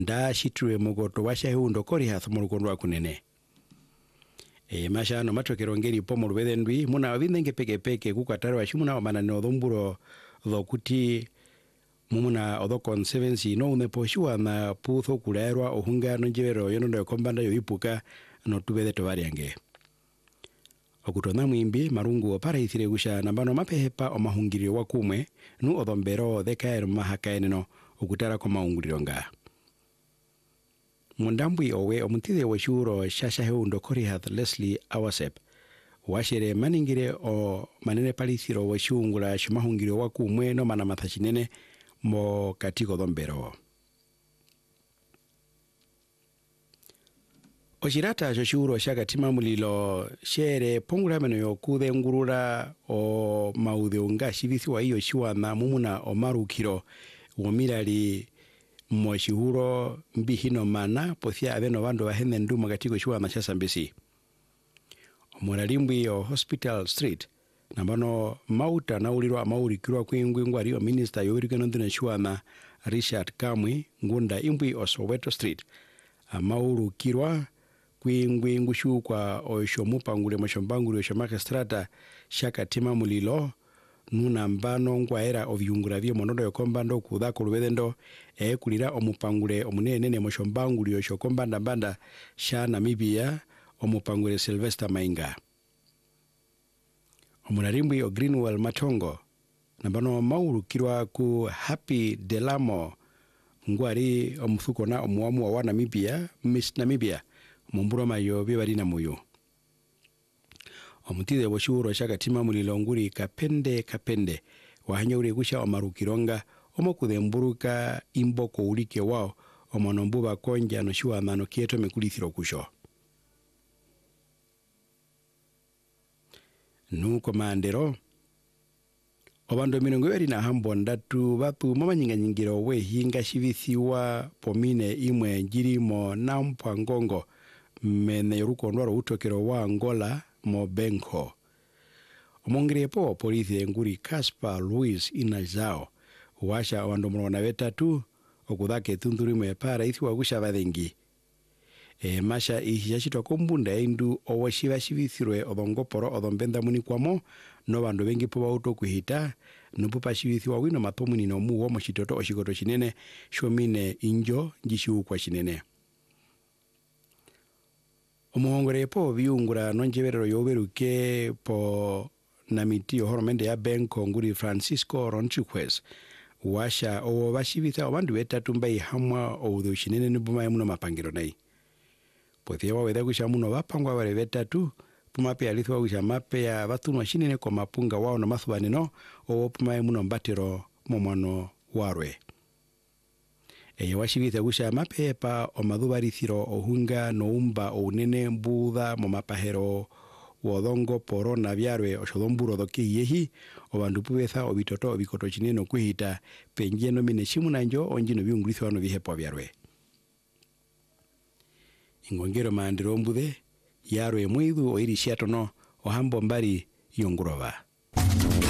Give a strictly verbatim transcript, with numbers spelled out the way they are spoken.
nda shitwe mugoto wa shahundo kori hath murukondo wa kunene. E mashano matokero ngeri po murubede ndwi muna wabindenge peke peke kukatari wa shimuna wa manane odhomburo dhokuti mumuna odho conservancy no unepo shiwa na putho kulaerwa ohunga nonjevero yonondo yokombanda yoipuka no tubede tovariange. Okutona mwimbi marungu opara ithire gusha nambano mapehepa omahungirio wa kumwe nu odhombero dhekaero mahakaeneno okutara kwa maungurironga. Mundambwi owe omutide wa shuro shasha heundo kori hath Leslie Awasep washere maningire o manene palithiro wa shungula shumahungirio wa kumwe no manamathashinene mo katiko dhombero. Oshirata shoshuro shaka tima mulilo shere pongula meno yokude ngurura o maude unga shivisi wa iyo shiwana mumuna o marukiro umirali moshihuro mbihino mana pothia abeno bando bahene nduma katiko shiwana shasambisi. Omuralimbwi o Hospital Street nambano mauta na ulirwa maurikirwa kuingwingwa ariyo minister yovirikeno ndina shiwana Richard Kamwi ngunda imbwi o Soweto Street amaurukirwa kuingwingu shukwa oisho mupangule moshombangule osho magistrata shaka tima mulilo nuna mbano ngwaera ovyungura vye monodo yokombando kudhako lubedendo e kulira omupangule omunene moshombangule osho kombanda mbanda sha Namibia omupangule Sylvester Mainga. Omunarimbwi o Greenwell Matongo nambano maurukirwa ku Happy Delamo ngwari omuthuko na omuamu wa Namibia Miss Namibia mumburo mayo bibari na muyo. Omutide wa shuro shaka tima mulilo nguri kapende kapende wahanya uri gusha omarukironga omokudemburuka imboko ulike wao omonombuba konja no shua nano kieto mekulithiro kusho. Nuko maandero obando minongo yari na hambo ndatu batu mama nyinga nyingiro we hinga shivithiwa pomine imwe njirimo na mpangongo mene yoruko ndwaro utokero wa Angola mo Benko. Omongrepo polisi nguri Caspar Luis Inazao washa wandomo na betatu okudhake tundurimo ya para ithi wagusha badhengi. E masha ihishashitwa kombunda indu owashiva shivithirwe odhongoporo odhombenda muni kwamo no bandu bengi po bauto kuhita nupupa shivithiwa wino mapomuni no muwo moshitoto oshikoto shinene shomine injo njishu kwa shinene. Omuhongore po viungura nonjeverero yoberuke po namiti ohoromende ya Benko nguri Francisco Ronchuquez washa owo bashivitha abandu betatu mbai hamwa oudhu shinene nubuma yamuno mapangiro nai. Pothia wawedha kusha muno bapangwa wale betatu pumape alithwa kusha mape ya batunwa shinene kwa mapunga wao na mathubanino owo pumaye muno mbatiro momano warwe. Eya washivitha kusha mape pa omadhubarithiro ohunga no umba ounene mbudha momapahero wodongo poro na vyarwe oshodhomburo dhoki yehi obandu pubetha obitoto obikoto chineno kuhita penjeno mine shimuna njo onjino viungurithi wano vihepo vyarwe. Ingongero maandiro mbudhe yarwe mwidhu oiri shiatono ohambo mbari yongurova.